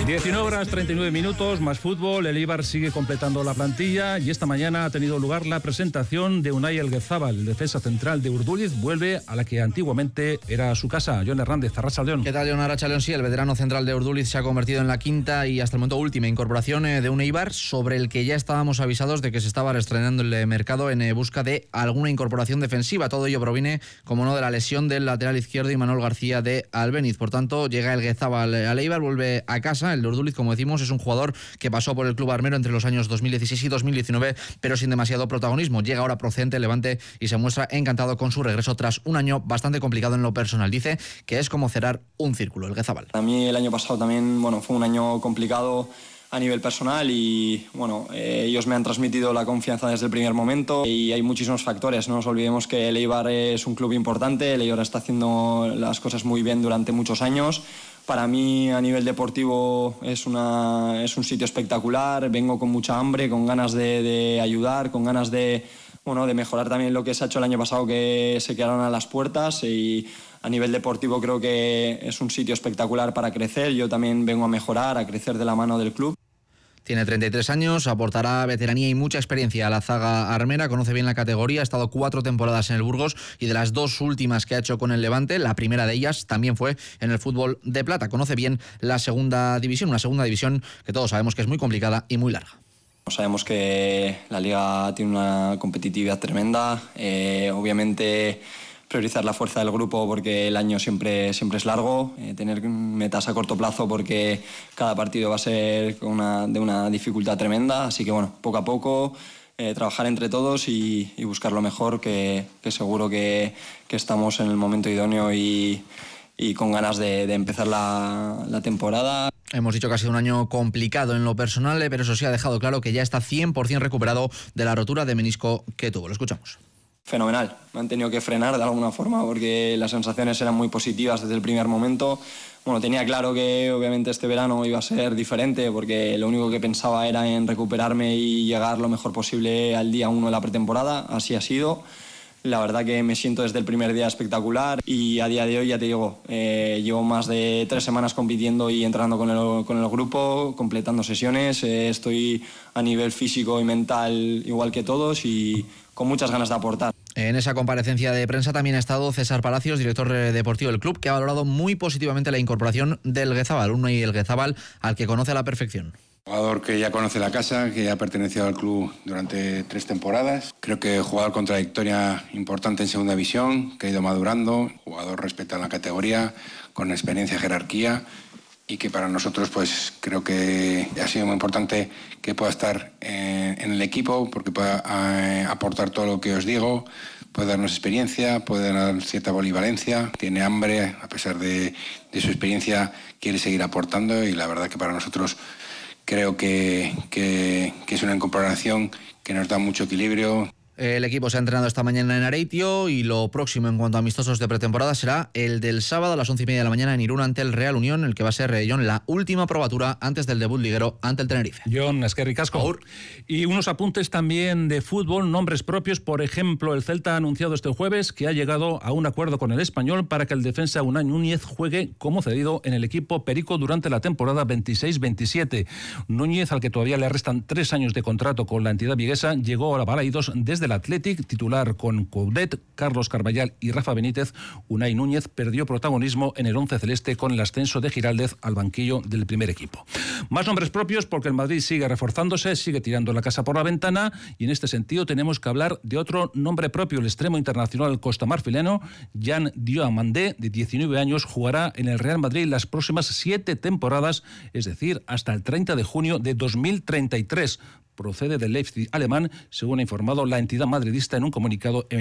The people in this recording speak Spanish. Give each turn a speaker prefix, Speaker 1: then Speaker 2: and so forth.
Speaker 1: 19:39, más fútbol. El Eibar sigue completando la plantilla y esta mañana ha tenido lugar la presentación de Unai Elguezábal, el defensa central de Urduliz, vuelve a la que antiguamente era su casa. Jon Hernández, Arratsaldeon.
Speaker 2: ¿Qué tal, Jon? Arratsaldeon? Sí, el veterano central de Urduliz se ha convertido en la quinta y hasta el momento última incorporación de un Eibar sobre el que ya estábamos avisados de que se estaba estrenando el mercado en busca de alguna incorporación defensiva. Todo ello proviene, como no, de la lesión del lateral izquierdo Imanol García de Albéniz. Por tanto, llega Elguezábal al Eibar, vuelve a casa. El de Urduliz, como decimos, es un jugador que pasó por el club armero entre los años 2016 y 2019, pero sin demasiado protagonismo. Llega ahora procedente del Levante y se muestra encantado con su regreso tras un año bastante complicado en lo personal. Dice que es como cerrar un círculo. Elguezábal.
Speaker 3: A mí el año pasado también, fue un año complicado a nivel personal y ellos me han transmitido la confianza desde el primer momento y hay muchísimos factores. No nos olvidemos que el Eibar es un club importante, el Eibar está haciendo las cosas muy bien durante muchos años. Para mí, a nivel deportivo, es un sitio espectacular. Vengo con mucha hambre, con ganas de ayudar, con ganas de mejorar también lo que se ha hecho el año pasado, que se quedaron a las puertas. Y a nivel deportivo creo que es un sitio espectacular para crecer. Yo también vengo a mejorar, a crecer de la mano del club.
Speaker 2: Tiene 33 años, aportará veteranía y mucha experiencia a la zaga armera, conoce bien la categoría, ha estado 4 temporadas en el Burgos y de las 2 últimas que ha hecho con el Levante, la primera de ellas también fue en el fútbol de plata. Conoce bien la segunda división, una segunda división que todos sabemos que es muy complicada y muy larga.
Speaker 3: Sabemos que la liga tiene una competitividad tremenda, obviamente priorizar la fuerza del grupo porque el año siempre es largo, tener metas a corto plazo porque cada partido va a ser de una dificultad tremenda, así que poco a poco trabajar entre todos y buscar lo mejor, que seguro que estamos en el momento idóneo y con ganas de empezar la temporada.
Speaker 2: Hemos dicho que ha sido un año complicado en lo personal, pero eso sí ha dejado claro que ya está 100% recuperado de la rotura de menisco que tuvo. Lo escuchamos.
Speaker 3: Fenomenal, me han tenido que frenar de alguna forma porque las sensaciones eran muy positivas desde el primer momento. Tenía claro que obviamente este verano iba a ser diferente porque lo único que pensaba era en recuperarme y llegar lo mejor posible al día 1 de la pretemporada, así ha sido. La verdad que me siento desde el primer día espectacular y a día de hoy, ya te digo, llevo más de 3 semanas compitiendo y entrenando con el grupo, completando sesiones, estoy a nivel físico y mental igual que todos y con muchas ganas de aportar.
Speaker 2: En esa comparecencia de prensa también ha estado César Palacios, director deportivo del club, que ha valorado muy positivamente la incorporación del Elguezábal, Unai Elguezábal, al que conoce a la perfección.
Speaker 4: Jugador que ya conoce la casa, que ya ha pertenecido al club durante 3 temporadas. Creo que jugador con trayectoria importante en segunda división, que ha ido madurando, jugador respetado en la categoría, con experiencia y jerarquía, y que para nosotros pues creo que ha sido muy importante que pueda estar en el equipo, porque pueda aportar todo lo que os digo, puede darnos experiencia, puede dar cierta polivalencia, tiene hambre, a pesar de su experiencia quiere seguir aportando y la verdad que para nosotros creo que es una incorporación que nos da mucho equilibrio.
Speaker 2: El equipo se ha entrenado esta mañana en Areitio y lo próximo en cuanto a amistosos de pretemporada será el del sábado a las 11:30 de la mañana en Irún ante el Real Unión, el que va a ser, Jon, la última probatura antes del debut liguero ante el Tenerife.
Speaker 1: Jon, eskerrik asko. Y unos apuntes también de fútbol, nombres propios. Por ejemplo, el Celta ha anunciado este jueves que ha llegado a un acuerdo con el Español para que el defensa Unai Núñez juegue como cedido en el equipo perico durante la temporada 26-27. Núñez, al que todavía le restan 3 años de contrato con la entidad viguesa, llegó a Balaidos desde el Athletic, titular con Coudet, Carlos Carballal y Rafa Benítez. Unai Núñez perdió protagonismo en el once celeste con el ascenso de Giraldez al banquillo del primer equipo. Más nombres propios porque el Madrid sigue reforzándose, sigue tirando la casa por la ventana y en este sentido tenemos que hablar de otro nombre propio, el extremo internacional costamarfileno, Jan Diomandé, de 19 años, jugará en el Real Madrid las próximas 7 temporadas, es decir, hasta el 30 de junio de 2033. Procede del Leipzig alemán, según ha informado la entidad madridista en un comunicado